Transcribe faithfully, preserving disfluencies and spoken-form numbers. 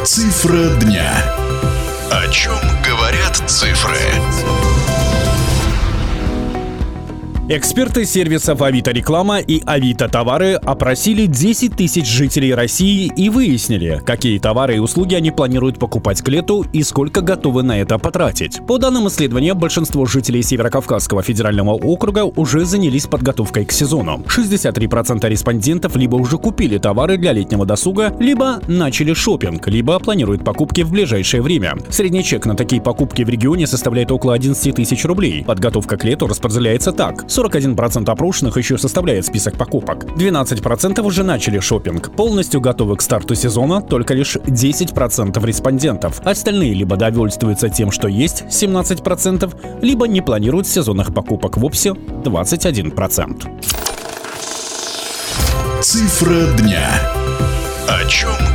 Цифра дня. О чем говорят цифры? Эксперты сервисов Авито Реклама и Авито Товары опросили десять тысяч жителей России и выяснили, какие товары и услуги они планируют покупать к лету и сколько готовы на это потратить. По данным исследования, большинство жителей Северокавказского федерального округа уже занялись подготовкой к сезону. шестьдесят три процента респондентов либо уже купили товары для летнего досуга, либо начали шопинг, либо планируют покупки в ближайшее время. Средний чек на такие покупки в регионе составляет около одиннадцать тысяч рублей. Подготовка к лету распределяется так. сорок один процент опрошенных еще составляет список покупок. двенадцать процентов уже начали шопинг. Полностью готовы к старту сезона только лишь десять процентов респондентов. Остальные либо довольствуются тем, что есть, семнадцать процентов, либо не планируют сезонных покупок вовсе, двадцать один процент. Цифра дня. О чем